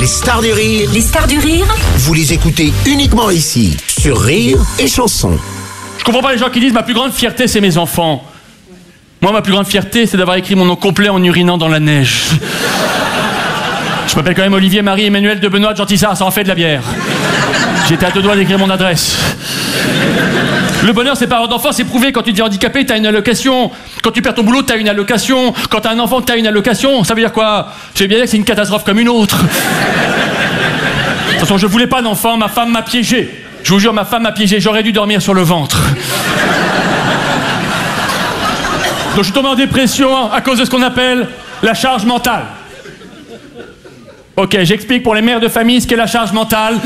Les stars du rire. Les stars du rire. Vous les écoutez uniquement ici, sur Rire et Chanson. Je comprends pas les gens qui disent ma plus grande fierté c'est mes enfants. Moi ma plus grande fierté c'est d'avoir écrit mon nom complet en urinant dans la neige. Je m'appelle quand même Olivier Marie Emmanuel de Benoît de Gentissart, ça en fait de la bière. J'étais à 2 doigts d'écrire mon adresse. Le bonheur, c'est pas avoir d'enfant, c'est prouvé. Quand tu te dis handicapé, t'as une allocation. Quand tu perds ton boulot, t'as une allocation. Quand t'as un enfant, t'as une allocation. Ça veut dire quoi? Je vais bien dire que c'est une catastrophe comme une autre. De toute façon, je voulais pas d'enfant, ma femme m'a piégé. Je vous jure, ma femme m'a piégé. J'aurais dû dormir sur le ventre. Donc je suis tombé en dépression à cause de ce qu'on appelle la charge mentale. Ok, j'explique pour les mères de famille ce qu'est la charge mentale.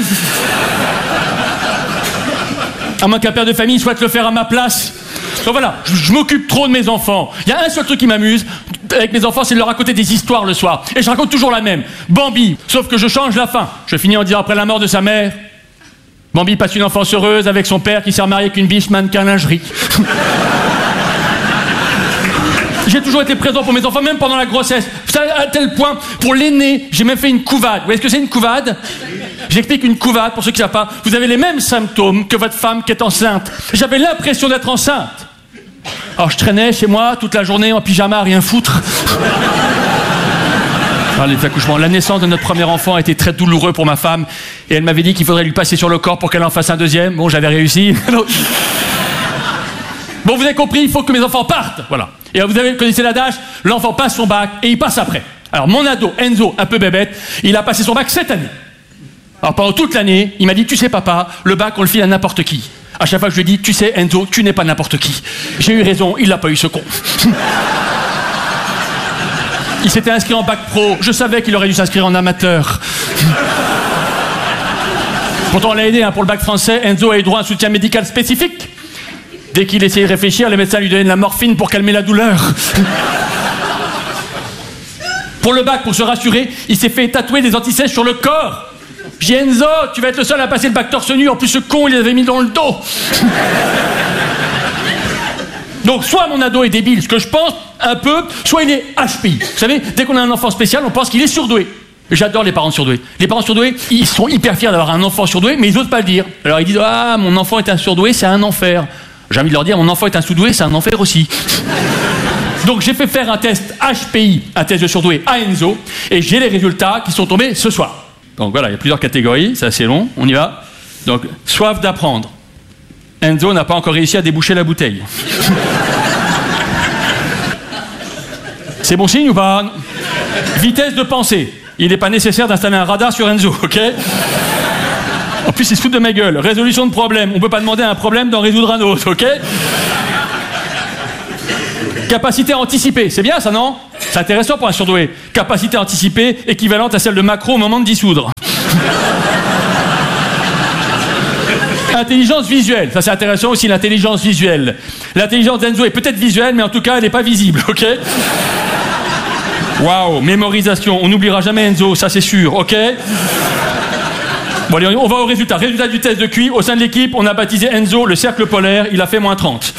À moins qu'un père de famille souhaite le faire à ma place. Donc voilà, je m'occupe trop de mes enfants. Il y a un seul truc qui m'amuse avec mes enfants, c'est de leur raconter des histoires le soir. Et je raconte toujours la même. Bambi, sauf que je change la fin. Je finis en disant après la mort de sa mère, Bambi passe une enfance heureuse avec son père qui s'est remarié avec une biche mannequin lingerie. J'ai toujours été présent pour mes enfants, même pendant la grossesse. Ça, à tel point, pour l'aîné, j'ai même fait une couvade. Vous voyez ce que c'est une couvade? J'explique une couvade, pour ceux qui ne savent pas. Vous avez les mêmes symptômes que votre femme qui est enceinte. J'avais l'impression d'être enceinte. Alors je traînais chez moi toute la journée en pyjama à rien foutre. Alors, les accouchements. La naissance de notre premier enfant a été très douloureux pour ma femme. Et elle m'avait dit qu'il faudrait lui passer sur le corps pour qu'elle en fasse un deuxième. Bon, j'avais réussi. Bon, vous avez compris, il faut que mes enfants partent. Voilà. Et vous connaissez l'adage, l'enfant passe son bac et il passe après. Alors mon ado, Enzo, un peu bébête, il a passé son bac cette année. Alors pendant toute l'année, il m'a dit, tu sais papa, le bac on le file à n'importe qui. À chaque fois que je lui ai dit, tu sais Enzo, tu n'es pas n'importe qui. J'ai eu raison, il n'a pas eu ce con. Il s'était inscrit en bac pro, je savais qu'il aurait dû s'inscrire en amateur. Pourtant on l'a aidé pour le bac français, Enzo a eu droit à un soutien médical spécifique. Dès qu'il essayait de réfléchir, les médecins lui donnaient de la morphine pour calmer la douleur. Pour le bac, pour se rassurer, il s'est fait tatouer des antisèches sur le corps. J'ai dit, Enzo, tu vas être le seul à passer le bac torse nu. En plus, ce con, il les avait mis dans le dos. Donc, soit mon ado est débile, ce que je pense un peu, soit il est HPI. Vous savez, dès qu'on a un enfant spécial, on pense qu'il est surdoué. J'adore les parents surdoués. Les parents surdoués, ils sont hyper fiers d'avoir un enfant surdoué, mais ils n'osent pas le dire. Alors ils disent, ah, mon enfant est un surdoué, c'est un enfer. J'ai envie de leur dire, mon enfant est un surdoué, c'est un enfer aussi. Donc j'ai fait faire un test HPI, un test de surdoué à Enzo, et j'ai les résultats qui sont tombés ce soir. Donc voilà, il y a plusieurs catégories, c'est assez long, on y va. Donc, soif d'apprendre. Enzo n'a pas encore réussi à déboucher la bouteille. C'est bon signe ou pas? Vitesse de pensée. Il n'est pas nécessaire d'installer un radar sur Enzo, ok? En plus, il se fout de ma gueule. Résolution de problème. On ne peut pas demander à un problème d'en résoudre un autre, ok? Capacité à anticiper. C'est bien ça, non? C'est intéressant pour un surdoué. Capacité à anticiper équivalente à celle de Macron au moment de dissoudre. Intelligence visuelle. Ça, c'est intéressant aussi, l'intelligence visuelle. L'intelligence d'Enzo est peut-être visuelle, mais en tout cas, elle n'est pas visible, ok? Waouh, mémorisation. On n'oubliera jamais Enzo, ça c'est sûr, ok? Bon, allez, on va au résultat. Résultat du test de QI. Au sein de l'équipe, on a baptisé Enzo le cercle polaire. Il a fait moins 30.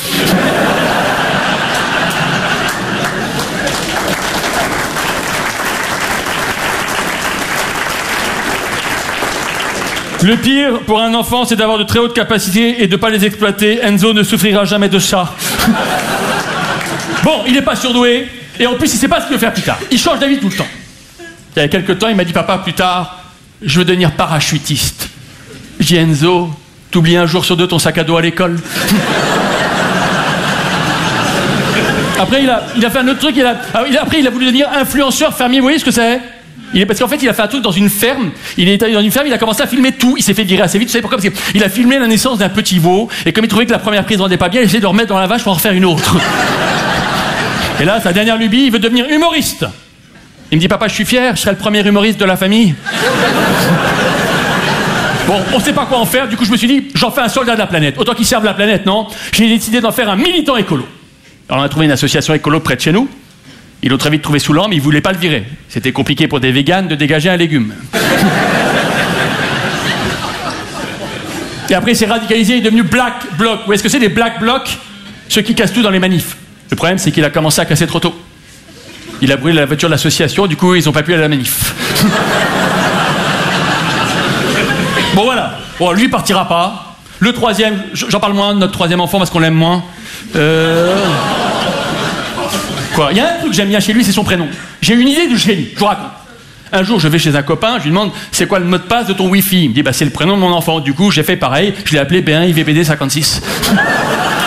Le pire pour un enfant, c'est d'avoir de très hautes capacités et de ne pas les exploiter. Enzo ne souffrira jamais de ça. Bon, il n'est pas surdoué. Et en plus, il ne sait pas ce qu'il veut faire plus tard. Il change d'avis tout le temps. Il y a quelques temps, il m'a dit, papa, plus tard, je veux devenir parachutiste. J'ai dit, Enzo, t'oublies un jour sur 2 ton sac à dos à l'école. Après, il a fait un autre truc. Après, il a voulu devenir influenceur fermier. Vous voyez ce que c'est? Parce qu'en fait, il a fait un truc dans une ferme. Il est allé dans une ferme, il a commencé à filmer tout. Il s'est fait virer assez vite. Vous savez pourquoi? Parce qu'il a filmé la naissance d'un petit veau. Et comme il trouvait que la première prise ne rendait pas bien, il a essayé de le remettre dans la vache pour en refaire une autre. Et là, sa dernière lubie, il veut devenir humoriste. Il me dit, papa, je suis fier, je serai le premier humoriste de la famille. Bon, on ne sait pas quoi en faire, du coup je me suis dit, j'en fais un soldat de la planète. Autant qu'il serve la planète, non? J'ai décidé d'en faire un militant écolo. Alors on a trouvé une association écolo près de chez nous. Ils l'ont très vite trouvé saoulant, mais ils ne voulaient pas le virer. C'était compliqué pour des véganes de dégager un légume. Et après il s'est radicalisé, il est devenu Black Bloc. Vous voyez ce que c'est les Black Blocs? Ceux qui cassent tout dans les manifs. Le problème, c'est qu'il a commencé à casser trop tôt. Il a brûlé la voiture de l'association, du coup, ils n'ont pas pu aller à la manif. Bon, voilà. Bon, lui, il partira pas. Le troisième, j'en parle moins de notre troisième enfant parce qu'on l'aime moins. Quoi? Il y a un truc que j'aime bien chez lui, c'est son prénom. J'ai une idée de génie, je vous raconte. Un jour, je vais chez un copain, je lui demande c'est quoi le mot de passe de ton Wi-Fi. Il me dit c'est le prénom de mon enfant. Du coup, j'ai fait pareil, je l'ai appelé B1IVPD56.